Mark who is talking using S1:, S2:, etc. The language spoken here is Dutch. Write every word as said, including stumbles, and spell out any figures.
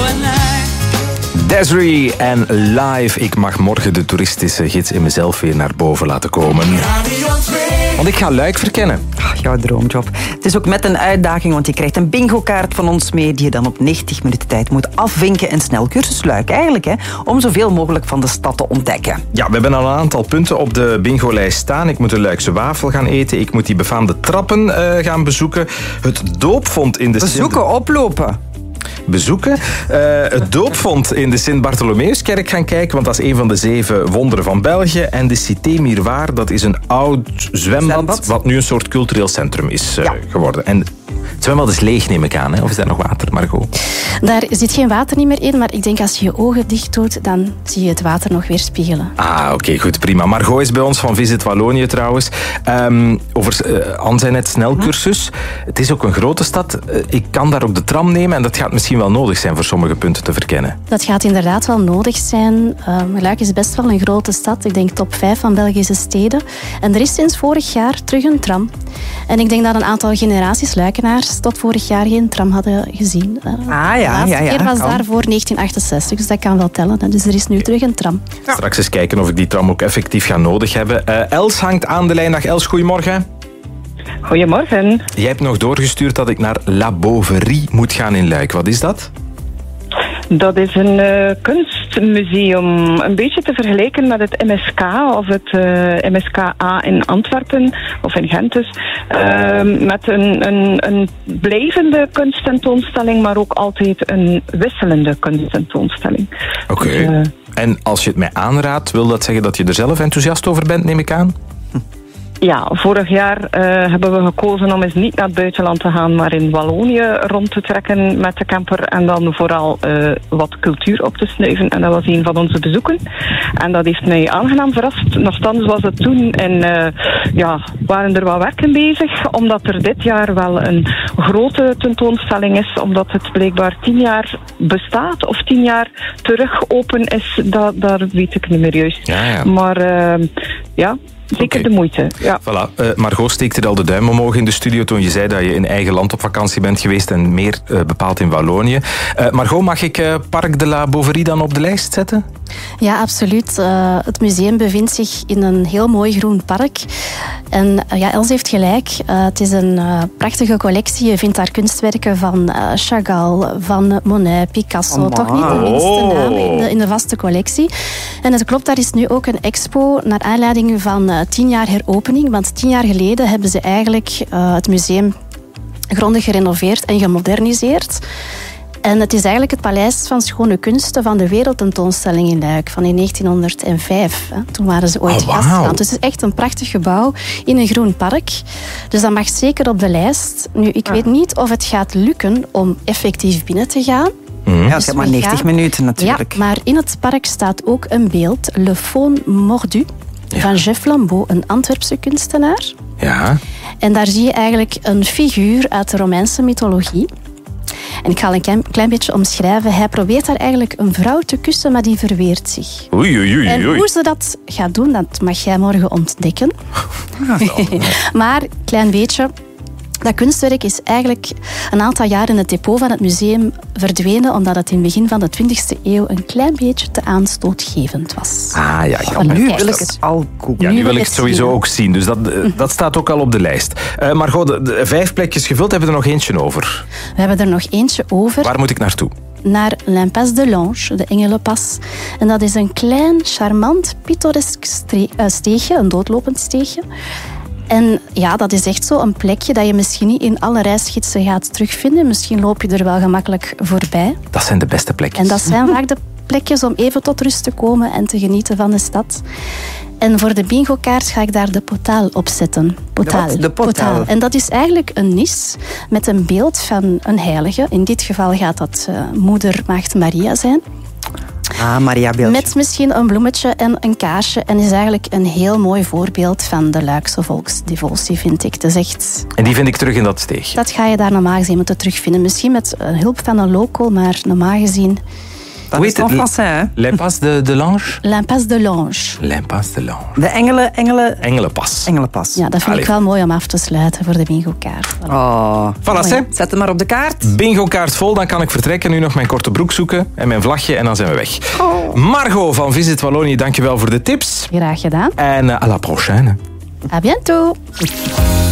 S1: Desiree en Live. Ik mag morgen de toeristische gids in mezelf weer naar boven laten komen. Want ik ga Luik verkennen.
S2: Oh, jouw droomjob. Het is ook met een uitdaging, want je krijgt een bingo-kaart van ons mee die je dan op negentig minuten tijd moet afvinken. En snel cursus Luik eigenlijk, hè, om zoveel mogelijk van de stad te ontdekken.
S1: Ja, we hebben al een aantal punten op de bingo-lijst staan. Ik moet een Luikse wafel gaan eten. Ik moet die befaamde trappen uh, gaan bezoeken. Het doopvond in de...
S2: Bezoeken, Sint... oplopen.
S1: bezoeken. Uh, het doopvond in de Sint-Bartholomeuskerk gaan kijken, want dat is een van de zeven wonderen van België. En de Cité Miroir, dat is een oud zwembad, zwembad. wat nu een soort cultureel centrum is uh, ja. geworden. En het zwembad is leeg, neem ik aan. Hè? Of is daar nog water, Margot?
S3: Daar zit geen water niet meer in, maar ik denk als je je ogen dicht doet, dan zie je het water nog weer spiegelen.
S1: Ah, oké, okay, goed, prima. Margot is bij ons van Visit Wallonië trouwens. Um, over uh, Anne zei net snelcursus. Het is ook een grote stad. Uh, ik kan daar ook de tram nemen en dat gaat misschien wel nodig zijn voor sommige punten te verkennen.
S3: Dat gaat inderdaad wel nodig zijn. Um, Luik is best wel een grote stad. Ik denk top vijf van Belgische steden. En er is sinds vorig jaar terug een tram. En ik denk dat een aantal generaties Luikenaars tot vorig jaar geen tram hadden gezien. Uh,
S2: ah ja, ja, ja.
S3: De laatste keer was daar voor negentien achtenzestig, dus dat kan wel tellen. Dus er is nu terug een tram.
S1: Ja. Straks eens kijken of ik die tram ook effectief ga nodig hebben. Uh, Els hangt aan de lijn. Dag Els, goedemorgen.
S4: Goedemorgen.
S1: Jij hebt nog doorgestuurd dat ik naar La Bouverie moet gaan in Luik. Wat is dat?
S4: Dat is een uh, kunstmuseum, een beetje te vergelijken met het M S K of het uh, M S K A in Antwerpen of in Gent dus. Uh, met een, een, een blijvende kunsttentoonstelling, maar ook altijd een wisselende kunsttentoonstelling.
S1: Oké. Okay. Dus, uh, en als je het mij aanraadt, wil dat zeggen dat je er zelf enthousiast over bent, neem ik aan?
S4: Ja, vorig jaar uh, hebben we gekozen om eens niet naar het buitenland te gaan, maar in Wallonië rond te trekken met de camper en dan vooral uh, wat cultuur op te snuiven. En dat was een van onze bezoeken. En dat heeft mij aangenaam verrast. Nochtans was het toen en uh, ja, waren er wat werken bezig, omdat er dit jaar wel een grote tentoonstelling is, omdat het blijkbaar tien jaar bestaat of tien jaar terug open is. Dat, dat weet ik niet meer juist.
S1: Ja, ja.
S4: Maar uh, ja... Zeker okay. de moeite, ja.
S1: Voilà. Uh, Margot steekte al de duim omhoog in de studio toen je zei dat je in eigen land op vakantie bent geweest en meer uh, bepaald in Wallonië. Uh, Margot, mag ik uh, Parc de la Bouverie dan op de lijst zetten?
S3: Ja, absoluut. Uh, het museum bevindt zich in een heel mooi groen park. En uh, ja, Els heeft gelijk. Uh, het is een uh, prachtige collectie. Je vindt daar kunstwerken van uh, Chagall, van Monet, Picasso. Oh, toch niet de minste naam in de, in de vaste collectie. En het klopt, daar is nu ook een expo naar aanleiding van uh, tien jaar heropening. Want tien jaar geleden hebben ze eigenlijk uh, het museum grondig gerenoveerd en gemoderniseerd. En het is eigenlijk het Paleis van Schone Kunsten van de Wereldtentoonstelling in Luik van in negentienhonderd vijf. Hè. Toen waren ze ooit
S1: oh, wow.
S3: gastland. Dus het is echt een prachtig gebouw in een groen park. Dus dat mag zeker op de lijst. Nu, ik ah. weet niet of het gaat lukken om effectief binnen te gaan.
S2: Mm. Ja, het is maar negentig minuten natuurlijk.
S3: Ja, maar in het park staat ook een beeld, Le Faune Mordu, ja. van Jeff Lambeau, een Antwerpse kunstenaar.
S1: Ja.
S3: En daar zie je eigenlijk een figuur uit de Romeinse mythologie. En ik ga een klein, klein beetje omschrijven. Hij probeert daar eigenlijk een vrouw te kussen, maar die verweert zich.
S1: Oei, oei, oei.
S3: En hoe ze dat gaat doen, dat mag jij morgen ontdekken. Maar, klein beetje... Dat kunstwerk is eigenlijk een aantal jaar in het depot van het museum verdwenen, omdat het in het begin van de twintigste eeuw een klein beetje te aanstootgevend was.
S1: Ah ja, ik kan
S2: nu wil ik het al goed.
S1: Ja, nu wil ik het sowieso ook zien. Dus dat, dat staat ook al op de lijst. Uh, Margot, de, de vijf plekjes gevuld, hebben we er nog eentje over?
S3: We hebben er nog eentje over.
S1: Waar moet ik naartoe?
S3: Naar l'Impasse de l'Ange, de Engelenpas. En dat is een klein, charmant, pittoresk steegje, een doodlopend steegje. En ja, dat is echt zo een plekje dat je misschien niet in alle reisgidsen gaat terugvinden. Misschien loop je er wel gemakkelijk voorbij.
S1: Dat zijn de beste plekjes.
S3: En dat zijn vaak de plekjes om even tot rust te komen en te genieten van de stad. En voor de bingo-kaart ga ik daar de Potaal op zetten. Potaal.
S2: De, de Potaal.
S3: Potaal. En dat is eigenlijk een nis met een beeld van een heilige. In dit geval gaat dat uh, moeder Maagd Maria zijn.
S2: Ah, Maria beeldje.
S3: Met misschien een bloemetje en een kaarsje. En is eigenlijk een heel mooi voorbeeld van de Luikse volksdevotie, vind ik. Dus echt...
S1: En die vind ik terug in dat steegje?
S3: Dat ga je daar normaal gezien moeten terugvinden. Misschien met hulp van een local, maar normaal gezien
S2: Dat is en français, hè?
S1: L'impasse de, de l'Ange?
S3: L'impasse de l'Ange.
S1: L'impasse de l'Ange.
S2: De engelen, engelen...
S1: Engelenpas.
S2: Engelenpas.
S3: Ja, dat vind
S1: Allee.
S3: ik wel mooi om af te sluiten voor de bingo-kaart. Voilà.
S2: Oh.
S1: Voilà, hè.
S2: Zet hem maar op de kaart.
S1: Bingo-kaart vol, dan kan ik vertrekken. Nu nog mijn korte broek zoeken en mijn vlagje en dan zijn we weg. Oh. Margot van Visit Wallonië, dankjewel voor de tips.
S3: Graag gedaan.
S1: En uh, à la prochaine.
S3: À bientôt.